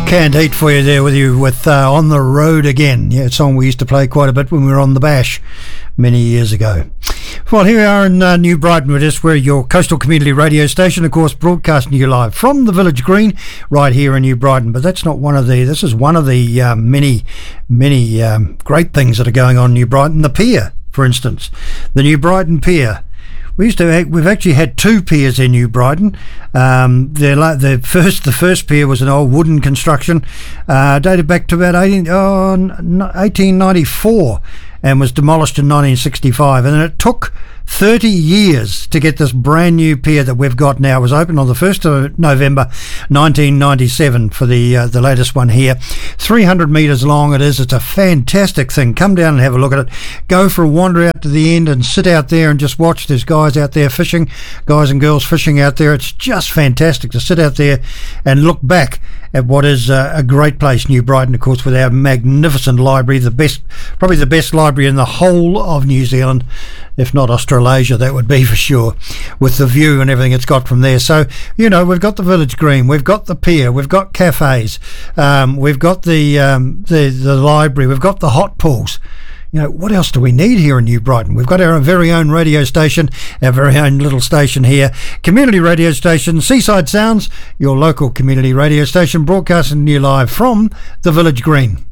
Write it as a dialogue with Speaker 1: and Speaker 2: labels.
Speaker 1: Canned Heat for you there with On the Road Again. Yeah, a song we used to play quite a bit when we were on the Bash many years ago. Well, here we are in New Brighton. We're your coastal community radio station, of course, broadcasting you live from the Village Green right here in New Brighton. But that's not this is one of the many great things that are going on in New Brighton. The pier, for instance, the New Brighton Pier. We've actually had two piers in New Brighton. The first pier was an old wooden construction, dated back to about 1894, and was demolished in 1965. And it took 30 years to get this brand new pier that we've got now. It was opened on the 1st of November 1997 for the latest one here. 300 metres long it is. It's a fantastic thing. Come down and have a look at it. Go for a wander out to the end and sit out there and just watch. There's guys out there fishing, guys and girls fishing out there. It's just fantastic to sit out there and look back at what is a great place, New Brighton, of course, with our magnificent library, probably the best library in the whole of New Zealand, if not Australasia, that would be for sure, with the view and everything it's got from there. So, we've got the Village Green, we've got the pier, we've got cafes, we've got the library, we've got the hot pools. What else do we need here in New Brighton? We've got our very own radio station, our very own little station here. Community radio station, Seaside Sounds, your local community radio station, broadcasting you live from the Village Green.